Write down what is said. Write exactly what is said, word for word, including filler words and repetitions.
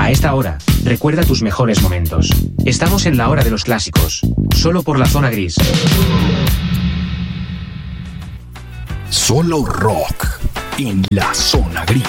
A esta hora, recuerda tus mejores momentos. Estamos en la hora de los clásicos, solo por la zona gris. Solo rock en la zona gris.